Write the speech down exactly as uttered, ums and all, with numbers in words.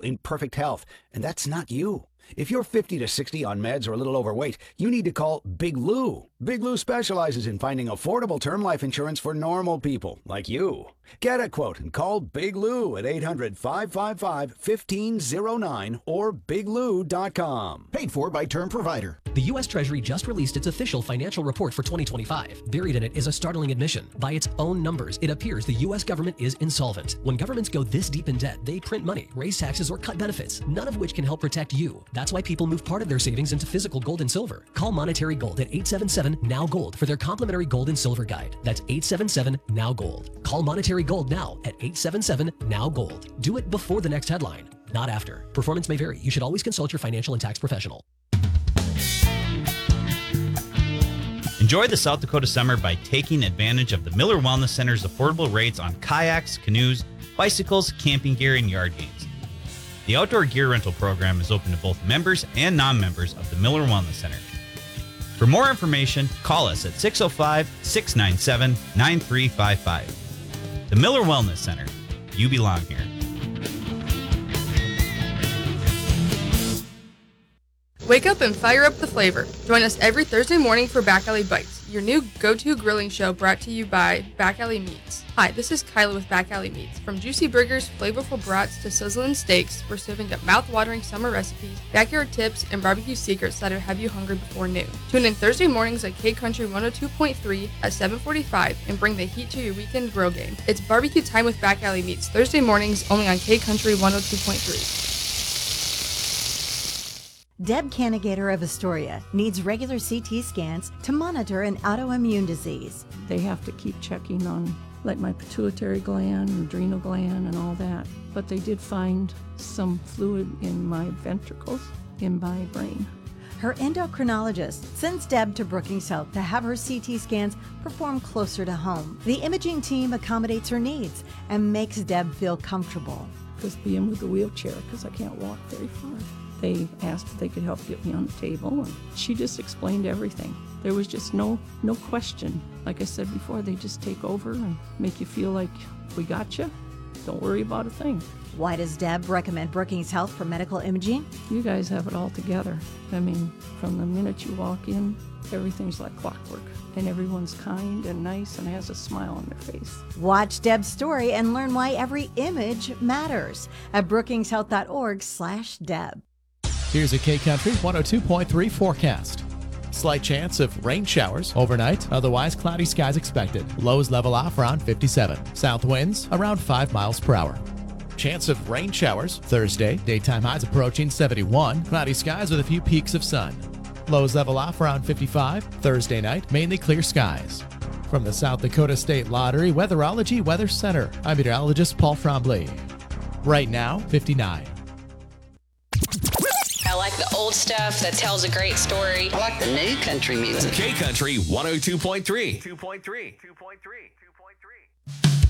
in perfect health, and that's not you. If you're fifty to sixty on meds or a little overweight, you need to call Big Lou. Big Lou specializes in finding affordable term life insurance for normal people like you. Get a quote and call Big Lou at eight hundred, five five five, one five zero nine or big lou dot com. Paid for by Term Provider. The U S Treasury just released its official financial report for twenty twenty-five. Buried in it is a startling admission. By its own numbers, it appears the U S government is insolvent. When governments go this deep in debt, they print money, raise taxes, or cut benefits, none of which can help protect you. That's why people move part of their savings into physical gold and silver. Call Monetary Gold at eight seven seven, N O W Gold for their complimentary gold and silver guide. That's eight seven seven, N O W Gold. Call Monetary Gold now at eight seven seven, N O W Gold. Do it before the next headline, not after. Performance may vary. You should always consult your financial and tax professional. Enjoy the South Dakota summer by taking advantage of the Miller Wellness Center's affordable rates on kayaks, canoes, bicycles, camping gear, and yard games. The outdoor gear rental program is open to both members and non-members of the Miller Wellness Center. For more information, call us at six oh five, six nine seven, nine three five five. The Miller Wellness Center. You belong here. Wake up and fire up the flavor. Join us every Thursday morning for Back Alley Bites, your new go-to grilling show brought to you by Back Alley Meats. Hi, this is Kyla with Back Alley Meats. From juicy burgers, flavorful brats, to sizzling steaks, we're serving up mouth-watering summer recipes, backyard tips, and barbecue secrets that'll have you hungry before noon. Tune in Thursday mornings at K Country one oh two point three at seven forty-five and bring the heat to your weekend grill game. It's barbecue time with Back Alley Meats, Thursday mornings only on K Country one oh two point three. Deb Canigator of Astoria needs regular C T scans to monitor an autoimmune disease. They have to keep checking on like my pituitary gland, adrenal gland, and all that. But they did find some fluid in my ventricles, in my brain. Her endocrinologist sends Deb to Brookings Health to have her C T scans performed closer to home. The imaging team accommodates her needs and makes Deb feel comfortable. Just being with the wheelchair, because I can't walk very far. They asked if they could help get me on the table, and she just explained everything. There was just no no question. Like I said before, they just take over and make you feel like, we got you, don't worry about a thing. Why does Deb recommend Brookings Health for medical imaging? You guys have it all together. I mean, from the minute you walk in, everything's like clockwork. And everyone's kind and nice and has a smile on their face. Watch Deb's story and learn why every image matters at brookings health dot org slash Deb. Here's a K Country one oh two point three forecast. Slight chance of rain showers overnight, otherwise cloudy skies expected. Lows level off around fifty-seven. South winds around five miles per hour. Chance of rain showers Thursday. Daytime highs approaching seventy-one. Cloudy skies with a few peaks of sun. Lows level off around fifty-five. Thursday night, mainly clear skies. From the South Dakota State Lottery Weatherology Weather Center, I'm meteorologist Paul Frombley. Right now, fifty-nine. I like the old stuff that tells a great story. I like the new country music. K Country one oh two point three. two point three. two point three. two point three.